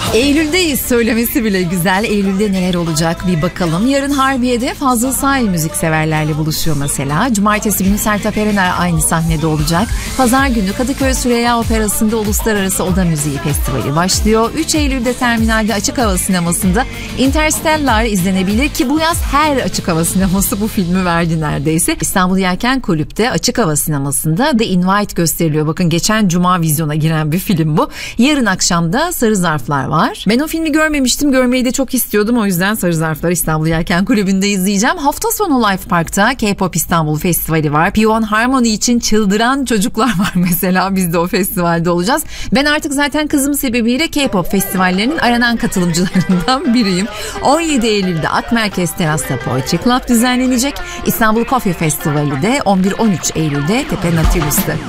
Eylül'deyiz, söylemesi bile güzel. Eylül'de neler olacak bir bakalım. Yarın Harbiye'de Fazıl Say müzikseverlerle buluşuyor mesela. Cumartesi günü Sertab Erener aynı sahnede olacak. Pazar günü Kadıköy Süreyya Operası'nda Uluslararası Oda Müziği Festivali başlıyor. 3 Eylül'de Terminal'de Açık Hava Sineması'nda Interstellar izlenebilir ki bu yaz her açık hava sineması bu filmi verdi neredeyse. İstanbul Yelken Kulüp'te Açık Hava Sineması'nda The Invite gösteriliyor. Bakın geçen cuma vizyona giren bir film bu. Yarın akşamda Sarı Zarflar var. Ben o filmi görmemiştim. Görmeyi de çok istiyordum. O yüzden Sarı Zarflar İstanbul Yelken Kulübü'nde izleyeceğim. Hafta sonu Life Park'ta K-Pop İstanbul Festivali var. P1 Harmony için çıldıran çocuklar var mesela. Biz de o festivalde olacağız. Ben artık zaten kızım sebebiyle K-Pop festivallerinin aranan katılımcılarından biriyim. 17 Eylül'de Ak Merkez Teras'ta Poetry Club düzenlenecek. İstanbul Coffee Festivali de 11-13 Eylül'de Tepe Nautilus'ta.